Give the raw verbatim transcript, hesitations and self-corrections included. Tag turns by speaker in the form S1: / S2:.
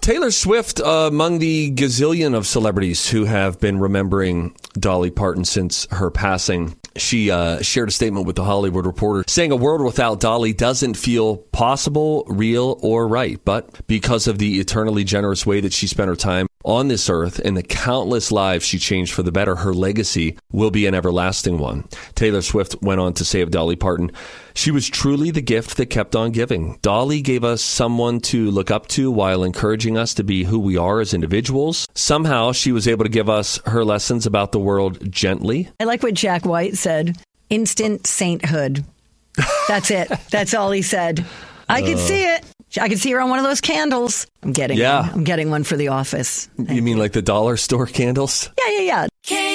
S1: Taylor Swift, uh, among the gazillion of celebrities who have been remembering Dolly Parton since her passing. She uh, shared a statement with The Hollywood Reporter saying a world without Dolly doesn't feel possible, real, or right. But because of the eternally generous way that she spent her time on this earth and the countless lives she changed for the better, her legacy will be an everlasting one. Taylor Swift went on to say of Dolly Parton, she was truly the gift that kept on giving. Dolly gave us someone to look up to while encouraging us to be who we are as individuals. Somehow she was able to give us her lessons about the world gently.
S2: I like what Jack White said. Instant sainthood. That's it. That's all he said. I could uh, see it. I could see her on one of those candles. I'm getting
S1: yeah.
S2: one. I'm getting one for the office.
S1: You mean like the dollar store candles?
S2: Yeah, yeah, yeah.